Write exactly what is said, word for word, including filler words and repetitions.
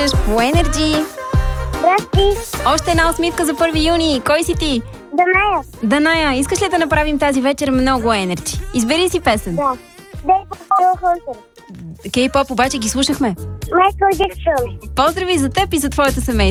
веднъж по Енерджи. Здрасти. Още една усмивка за първи юни. Кой си ти? Даная. Даная, искаш ли да направим тази вечер много Енерджи? Избери си песен. Да. Дейпо Хонтер. Кей-поп обаче ги слушахме. Майкъл Джексън. Поздрави за теб и за твоето семейство.